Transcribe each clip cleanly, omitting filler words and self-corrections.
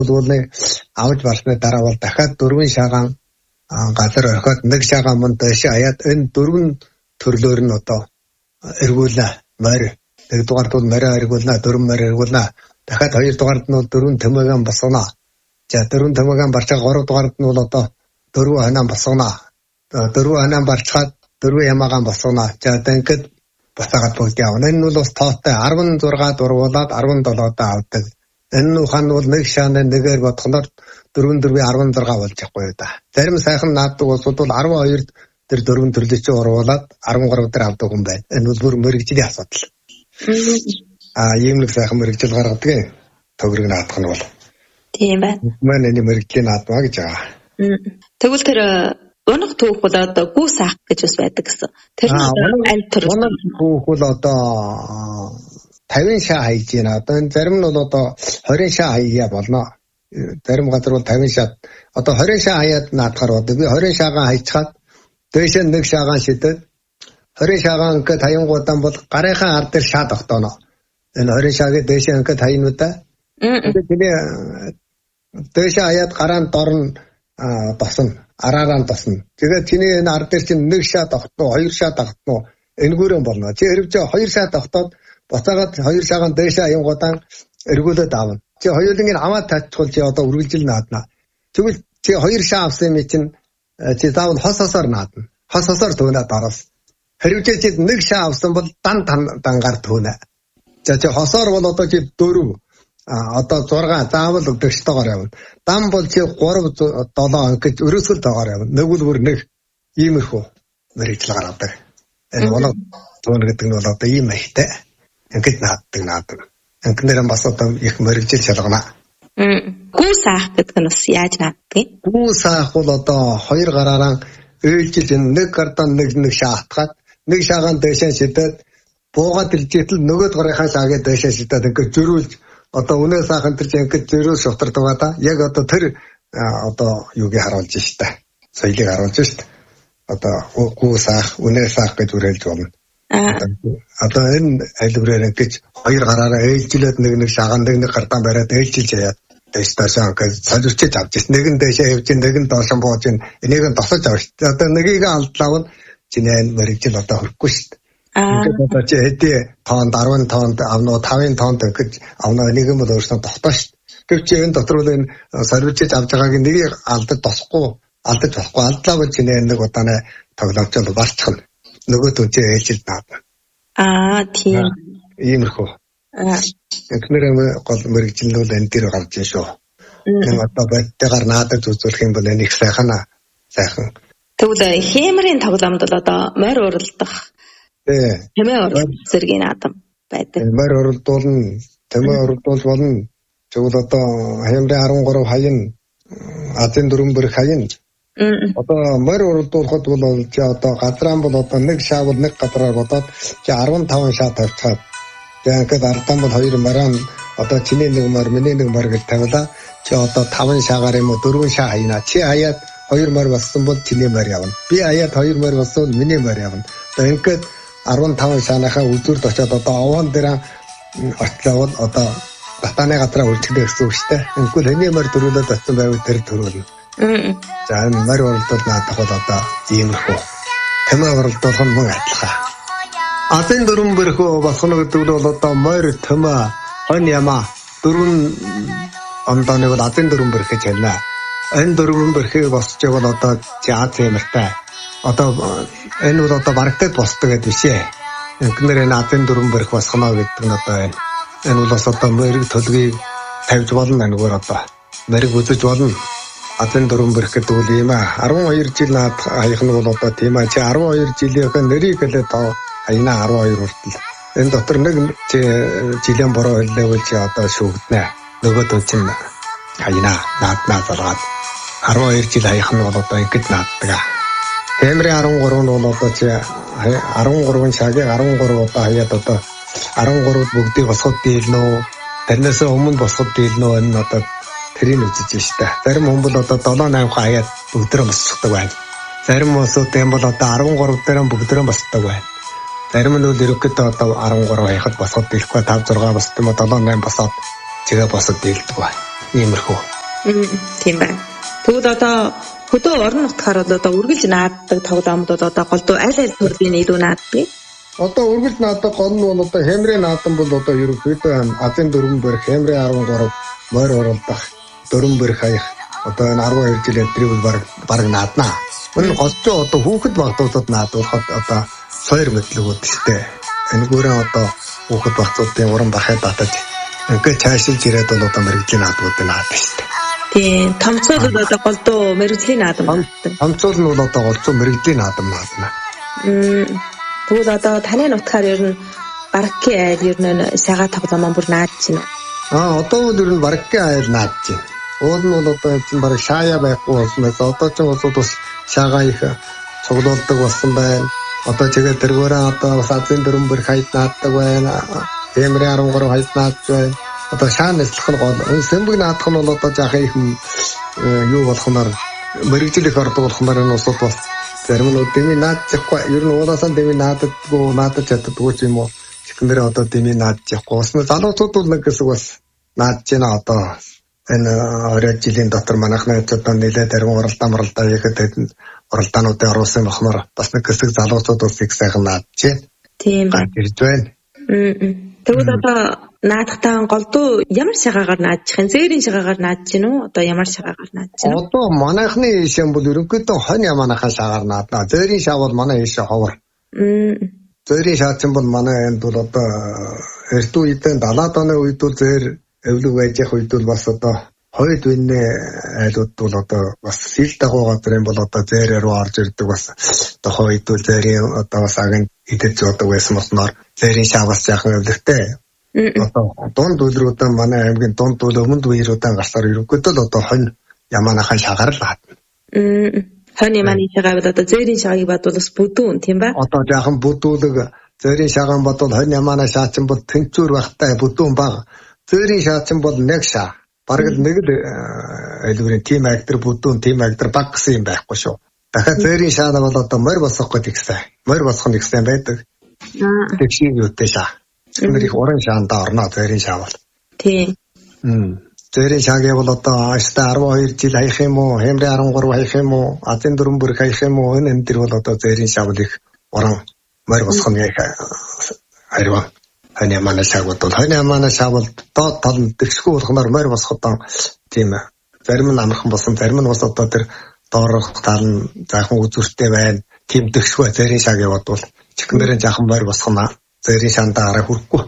уулын авж барсны дараа бол дахиад 4 шагаан газар орхиод 1 шагаан мөн дэше хаяад энэ 4 төрлөөр нь одоо эргүүлнэ. Морь 1 дугаарт бол морь эргүүлнэ, 4 морь эргүүлнэ. Дахиад 2 дугаарт нь бол 4 төмөөгөн босгоно. За 4 төмөөгөн барчаа 3 дугаарт нь бол одоо 4 ханаа босгоно. 4 ханаа барчаад 4 ямаагаан босгоно. За одоо ингээд босаагаад бүгд явна. Энэ нь бол тоотой 16 дургуулад 17 даа авдаг. Энэ ухаан нь бол 1 шааны нэгээр бодхоноор 4 16 болж явахгүй да. Зарим сайхан нааддаг улсууд бол 12 тэр 4 төрлөч оруулаад 13 дээр авдаг хүн байна. Энэ бол бүр мэрэгжлийн асуудал. Ийм нэг сайхан мэрэгжил гаргадаг. Төгрөг наадах нь бол. Тийм байна. Манай энэ мэрэгжлийн наадмаа гэж байгаа. Тэгвэл тэр унах түүх бол одоо гүүс аах гэж бас байдаг гэсэн. Тэр аль төр унах түүх бол одоо 50 шаа хайж байна. Одоо энэ зарим нь бол одоо 20 шаа хаяа болно. Зарим газар бол 50 шаа. Одоо 20 шаа хаяад наадахаар одоо би 20 шаагаан хайчаад дээш нь 1 шаагаан шидэд 20 шаагаан ингээд хаянгуудан бол гарынхаа ар дээр шаа тогтооно. Энэ 20 шаагийн дээш ингээд хаянуудаа. Тэгээд дээш хаяад гараан дор нь тосно. Араараа тосно. Тэгээд чиний энэ ар дээр чинь 1 шаа тогтноо, 2 шаа тогтноо. Энгүүрэн болно. Чи хэрвээ 2 шаа тогтоод буцаагаад 2 шаагаан дээш хаянгуудан эргүүлээд аавна. Чи хоёулынгийн амаа татчихвол чи одоо үргэлжил наадна. Тэгвэл чи 2 шаа авсан юм чинь чи заавал хососоор наадна. Хососоор төөнө дараас. Хэрвээ чи 1 шаа авсан бол дангаар төөнө. За чи хосоор бол одоо чи 4 одоо 6 заавал өгдөгчтэйгээр явна. Дан бол чи 3 7 гэж өрөөсгөлтэйгээр явна. Нэгвэл бүр нэг иймэрхүү мэрэгжил гаргадаг. Энэ бол төөнө гэдэг нь бол одоо ийм ихтэй. Ингээд нааддаг. Анкнэрэн бас одоо их мэрэгжил шалгана. Гүүс аах гэдэг нь бас яаж нааддаг? Гүүс аах бол одоо 2 гараараа ээлжил 1 гардан 1 шаатгаад 1 шаагаан дэшээ шидэд буугаад илжээтэл нөгөөд гарынхаа шаагээ дэшээ шидэд ингээд зөрүүлж одоо үнээс аахын тэр ингээд зөрүүл шугтардаг ба та яг одоо тэр одоо юуг харуулж штэ. Соёлыг харуулж штэ. Одоо гүүс аах, үнээс аах гэж үрэлж болно. Одоо энэ айлбараар ингэж 2 гараараа ээлжилээд 1 шаагаан 1 гардаа бариад ээлжилж яад дэсташаа гэж солирчиж авч ирсэн. Нэг нь дэшээ явж, нэг нь доош бууж, энийг нь тосож авч. Одоо нэгийг алдлаавал чинээ мэрэгжил одоо хөрөхгүй шүү дээ. Ингээд одоо чи хэдий тоонд 10 тоонд авнаа 5 тоонд гэж авнаа энийг нь бол өөрснөө тогтоо шүү дээ. Гэвч энэ дотор бол энэ солирчиж авч байгааг нэгийг алдаж болохгүй алдлаавал чинээ нэг удааны тоглоомч барчихна. Нөгөө түнчээ ээлжилд наадна. Тийм. Иймэрхүү. Эхнэрээ гол мэрэгжлүүд энэ дээр гарч ийн шүү. Энэ одоо бодтойгоор наадаж үзүүлэх юм бол энэ их сайхан. Тэгвэл хэмрийн тоглоомд бол одоо морь уралдах. Тэмээ уралдах зэргийн наадам байдаг. Морь уралдуулна, тэмээ уралдуул болно. Тэгвэл одоо хэмрийн 13 хаян, Азийн 4 бэр хаян. Одоо морь уралдуулахад бол чи одоо газраан бол одоо 1 шаа бол 1 газраар бодоод чи 15 шаа тавьчихад тэгээд ингээд ардсан бол 2 морин одоо чиний 1 морь миний 1 морь гэж тавилаа чи одоо 5 шаагаар юм уу 4 шаа хайна чи хаяад 2 морь болсон бол чиний морь явна би хаяад 2 морь болсон бол миний морь явна тэгээд ингээд 15 шаанахаа үзүүрд очиод одоо овоон дээр очлоод одоо батаны газраа үлчдэг гэсэн үг шүү дээ ингээд хэний морь дөрүүлээд очсон байвал тэр төрүүлнэ. За морь уралдуул наадах бол одоо иймэрхүү. Тэмээ уралдуулах нь мөн адилхан. Азийн 4 бэрхүү босгоно гэдэг нь бол одоо морь, тэмээ, хон ямаа 4 ондоныг бол Азийн 4 бэрх гэж хэлнэ. Энэ 4 бэрхийг босч явал одоо Аз хэмэртэй. Одоо энэ бол одоо барагтад босдог гэдэг биш ээ. Ингээр энэ Азийн 4 бэрх босгоно гэдэг нь одоо энэ бол бас одоо морийг төлгийг тавьж болно энэгээр одоо морийг үзэж болно. Азийн 4 бэрх гэдэг үл юм аа. 12 жил наад хаях нь бол одоо тийм аа. Чи 12 жилийнхээ нэрийг хэлээ тоо хаяна 12 хүртэл. Энэ дотор нэг жилийн бороо хэлээвэл чи одоо шүүгднэ. Нөгөө тоо чинь хаяна нааднаа залгаад 12 жил хаях нь бол одоо ингэж нааддаг. Хэмрийн 13 нь бол одоо чи 13 шагийг 13 удаа хаяад одоо 13-д бүгдийг босгод дийлнэ. Тэрнээс өмнө босгод дийлнэ энэ одоо тэрийг үзэж штэ. Зарим хүн бол одоо 7-8 хаяад бүгдээ босчихдаг байна. Зарим хүмүүсүүд юм бол одоо 13 дээр бүгдээ босдог байна. Зарим нь бол ерөөхдөө одоо 13 хаяхад босгод дийлэхгүй 5-6 босд юм уу 7-8 босоод чигээ босод дийлдэг байна. Иймэрхүү. Тийм байна. Тэгвэл одоо хөдөө орон нутгаар одоо үргэлж нааддаг тоглоомд бол одоо голдуу аль төрлийн илүү нааддаг? Одоо үргэлж наадаг гол нь бол одоо Хемрийн наадан бол одоо ерөнхийдөө Азийн дөрвөн барих Хемрийн 13 морь уралдах дөрвөн барих хаях одоо энэ 12 жил өдрийг баг нааднаа. Энэ голчоо одоо хүүхэд багтуудад наадуулахад одоо сойр мэдлэгүүд ихтэй. Энэгээрээ одоо хүүхэд багтуудын уран барахад батаж ингээд цаашилж ирээд бол одоо мэрэгжлийн наадуудыг наадаг шүү дээ. Тийм, томцоолол одоо голдуу мэрэгжлийн наадам наадаг. Томцоол нь бол одоо голдуу мэрэгжлийн наадам наадна. Тэгвэл одоо таны нутгаар ер нь баракки айл ер нь сага тоглоом бүр наадж байна уу? Одоо бол ер нь баракки айл наадж байна. Уул нь бол одоо чинь бараг шаая байхгүй болсноос одоо ч бас шагаа их цуглуулдаг болсон байна. Одоо чигээ тэргээрээ одоо бас Азийн дөрвөн барих хайд нааддаг байна. Хемрийн 13 хайд наадж байна. Одоо шаан нэслэх нь гол. Сэмбэг наадах нь бол одоо жаахан их юу болохноор мэрэгжил их ордог болохноор энэ усууд бас зарим нь дэмий наадчихгүй. Ер нь уулаасаа дэмий наадаж чаддаггүй ч юм уу. Чихнэрээ одоо дэмий наадчихгүй. Бас залуучууд бол нэг хэсэг бас наадж байна одоо. Энэ 20 жилийн дотор манайхны одоо нэлээд зарим уралдаа хийхэд уралдаануудын оруулсан болохоор бас нэг хэсэг залуучууд бас их сайхан наадж байна. Тийм байна. Ирж байна. Тэгвэл одоо наадахтаа голдуу ямар шагаагаар наадчих юм? Зээрийн шагаагаар наадж гин үү? Одоо ямар шагаагаар наадж гин үү? Одоо манайхны ишэн бол ерөнхийдөө хонь яманахаа шагаар наадна. Зээрийн шаа бол манай ишээ ховор. Зээрийн шаачин бол манай энд бол одоо эрт үедээ 70-аад оны үед бол зээр эвлэг байж явах үед бол бас одоо хойд үнэ айлууд бол одоо бас сил дагуу газар юм бол одоо зээрээр рүү орж ирдэг бас одоо хойд бол зээрийн одоо бас аган идэв зөөдөг байсан болохоор зээрийн шаа бас яахан эвлэгтэй. Одоо дунд үйлрүүдэн манай аймгийн дунд үйл өмнөд үеэрүүдэн гарсаар ерөнхийдөө л одоо хонь яманахаа шагаар л хаадна. Хонь яманы шагаа бол одоо зээрийн шаагийг бодвол бас бүдүүн тийм ба? Одоо яахан бүдүүлэг зээрийн шаагаан бодвол хонь яманаа шаачин бол тэнцвэр багтай бүдүүн баг. Зээрийн шаачин бол нэг шаа. Бараг нэг л айлгэрийн тим актер бүдүүн тим актер баг гэсэн юм байхгүй шүү. Дахиад зээрийн шаана бол одоо морь босгох гэдэг ихсэн. Морь босгох нэг ихсэн байдаг. Тэгшиг юутэй шаа. Чинэр их уран шаанда орно зээрийн шаа бол. Тийм. Зээрийн шаагийн бол одоо ааштай 12 жил хаях юм уу? Хемрийн 13 хаях юм уу? Азийн дөрвөн барих хаях юм уу? Энэ дэр бол одоо зээрийн шаа бол их уран морь босгох нэг хайрваа. Хонь ямана шаагууд бол хонь ямана шаа бол доод тал нь дэвшгүй болохноор морь босгоход тийм ээ. Зарим нь амархан болсон, зарим нь бас одоо тэр доорх тал нь заахан үзүүртэй байна. Тийм дэвшгүй зээрийн шаагийн бодвол чихнэрэн жаахан морь босгоно. Зээрийн шаандаа арай хүрхгүй.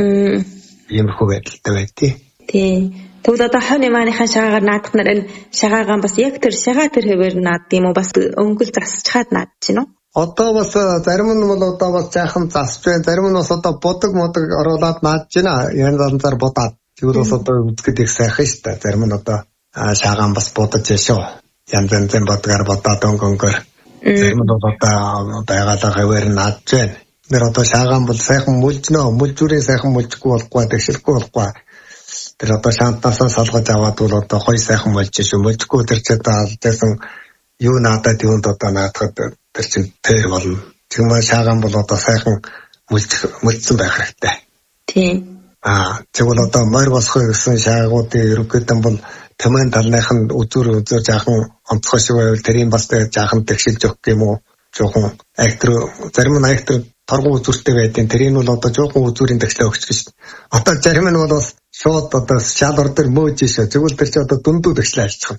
Иймэрхүү байдалтай байдгийг. Тийм. Тэгвэл одоо хонь яманыхаа шагаагаар наадах нар энэ шагаагаан бас яг тэр шагаа тэр хэвээр наад юм уу? Бас өнгөл засчхаад наад чинь үү? Одоо бас зарим нь бол одоо бас жаахан засч байна. Зарим нь бас одоо бодог оруулаад наадж байна. Янз янзаар бодаад. Тэгвэл бас одоо үзэхэд их сайхан шүү дээ. Зарим нь одоо шаагаан бас бодож яшаа. Янз янзын бодгаар бодоод өнгөөр. Зарим нь одоо ягаалаа хэвээр наадж байна. Нэр одоо шаагаан бол сайхан мүлжнөө. Мүлжүүрийн сайхан мүлжихгүй болохгүй, тэгшэлгүй болохгүй. Тэр одоо шаантаасаа салгаж аваад бол одоо хой сайхан болж шүү. Мүлжихгүй тэр ч одоо алдсан юу наадаад юунд одоо наадахад тэр чин тэр болно. Тэгмээ шаагаан бол одоо сайхан мүлжсэн байх хэрэгтэй. Тийм. Тэгвэл одоо морь босгох гэсэн шаагуудын ерөнхийдөө бол тэмээн талных нь үзүүр жаахан онцгой шиг байвал тэрийн бас жаахан тэгшилж өгөх юм уу? Жоохон актер зарим нь актер торгон үзүүртэй байдیں۔ Тэрийг нь бол одоо жоохон үзүүрийн тэгшлээ өгч гэж. Одоо зарим нь бол бас шууд одоо шалвар дээр мөөж ийшээ. Тэгвэл тэр чи одоо дундуу тэгшлээ альчих.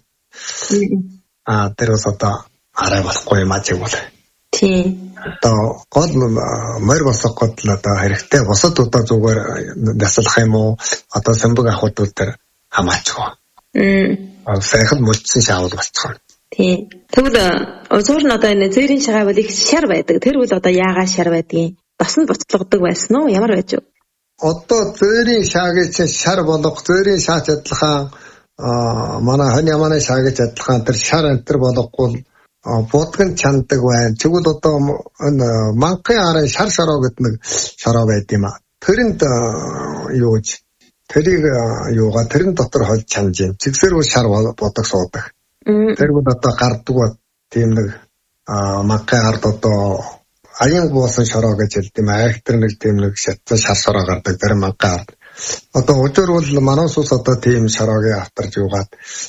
Тэр бас одоо арай болохгүй юм аа тэгвэл. Тийм. Одоо гол морь босгох гол одоо хэрэгтэй. Босод одоо зүгээр наслах юм уу? Одоо сэмбэг ахуудууд тэр хамаачгүй. Сайхан мөлдсөн шаавал болчихно. Тийм. Тэгвэл зур нь одоо энэ зээрийн шагаа бол их шар байдаг. Тэр үл одоо яагаад шар байдгийг баснд буцлагдаг байсан уу? Ямар байж вэ? Одоо зээрийн шаагийн шар болох зээрийн шаач адилхан манай хонь яманы шаагч адилхан тэр шар антер болохгүй будган чандаг байна. Тэгвэл одоо энэ манхын арын шар шороо гэдэг нэг шороо байд юм аа. Тэрэнд юуж тэрийг юугаа тэрэн дотор хол чанж юм. Зэгсэрүү шар бодог суудаг. Тэр бол одоо гарддаг тийм нэг манхын ард одоо аян буусан шороо гэж хэлдэг юм. Актер нэг тийм нэг шатсан шар шороо гардаг тэр манхын ард. Одоо өдөр бол манай ус одоо тийм шараагийн автарж юугаад